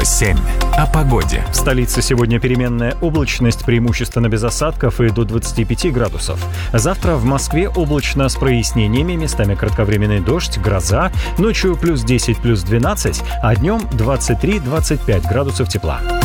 97,7. О погоде. В столице сегодня переменная облачность, преимущественно без осадков и до 25 градусов. Завтра в Москве облачно с прояснениями, местами кратковременный дождь, гроза, ночью плюс 10, плюс 12, а днем 23-25 градусов тепла.